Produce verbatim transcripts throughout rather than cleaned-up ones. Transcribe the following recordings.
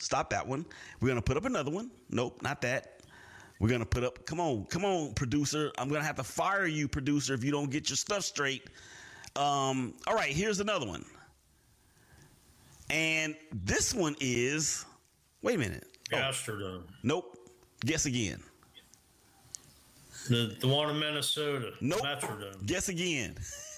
stop that one. We're going to put up another one. Nope, not that. We're going to put up, come on, come on, producer. I'm going to have to fire you, producer, if you don't get your stuff straight. Um, all right, here's another one. And this one is, wait a minute. Gastrodome. Oh, nope. Guess again. The the one in Minnesota. Nope. Metrodome. Guess again.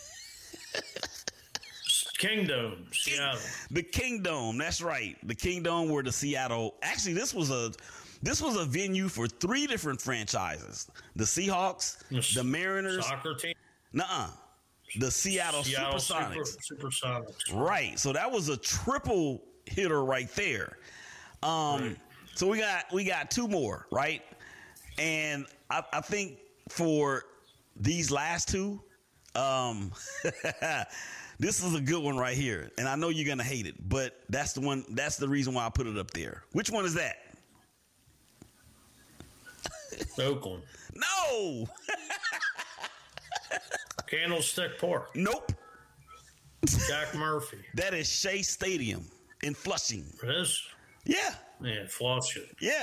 Kingdome. Seattle. The Kingdome. That's right. The Kingdome were the Seattle. Actually, this was a this was a venue for three different franchises: the Seahawks, the Mariners, soccer team. Nuh-uh. The Seattle, Seattle Supersonics. Super, Supersonics. Right. So that was a triple hitter right there. Um, right. So we got we got two more, right? And I, I think for these last two, um, this is a good one right here. And I know you're gonna hate it, but that's the one. That's the reason why I put it up there. Which one is that? Oakland. No. Candlestick Park. Nope. Jack Murphy. That is Shea Stadium in Flushing. It is? Yeah. Yeah, Flushing. Yeah.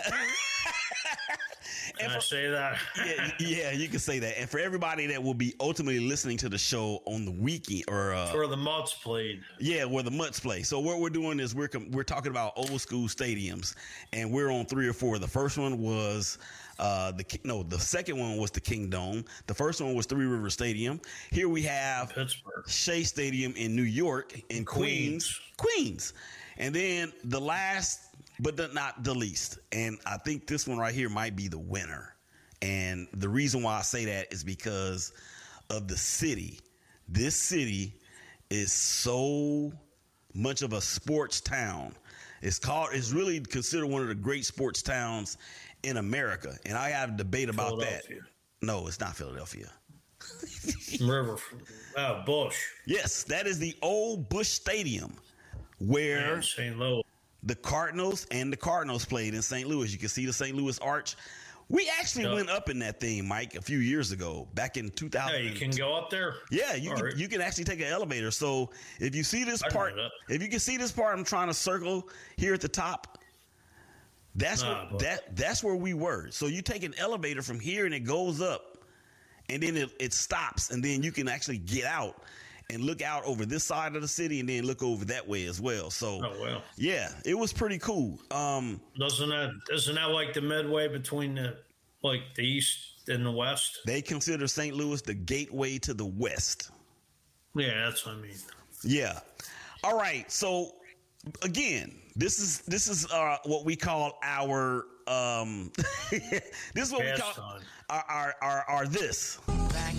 Can for, I say that? yeah, yeah, you can say that. And for everybody that will be ultimately listening to the show on the weekend, or uh, where the Mutts played. Yeah, where the Mutts play. So what we're doing is we're we're talking about old school stadiums, and we're on three or four. The first one was uh, the no, the second one was the Kingdome. The first one was Three River Stadium. Here we have Pittsburgh, Shea Stadium in New York, in Queens, Queens, and then the last. But the, not the least. And I think this one right here might be the winner. And the reason why I say that is because of the city. This city is so much of a sports town. It's called, it's really considered one of the great sports towns in America. And I have a debate about that. No, it's not Philadelphia. River. Oh, Bush. Yes, that is the old Bush Stadium where Saint Louis. The Cardinals and the Cardinals played in Saint Louis. You can see the Saint Louis Arch. We actually yep. went up in that thing, Mike, a few years ago, back in two thousand. Yeah, you can go up there. Yeah, you All can, right. you can actually take an elevator. So if you see this I part, if you can see this part, I'm trying to circle here at the top. That's nah, where, that that's where we were. So you take an elevator from here and it goes up, and then it, it stops, and then you can actually get out and look out over this side of the city, and then look over that way as well. So, oh, well. yeah, it was pretty cool. Um, doesn't that isn't that like the midway between the like the east and the west? They consider Saint Louis the gateway to the west. Yeah, that's what I mean. Yeah. All right. So again, this is this is uh, what we call our um, this is what Past we call time. our, our our our this.